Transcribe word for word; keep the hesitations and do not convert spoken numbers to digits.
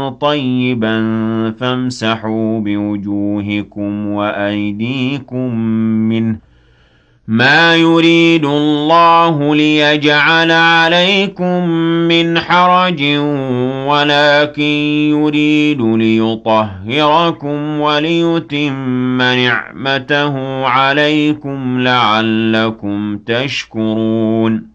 طيبا فامسحوا بوجوهكم وأيديكم منه ما يريد الله ليجعل عليكم من حرج ولكن يريد ليطهركم وليتم نعمته عليكم لعلكم تشكرون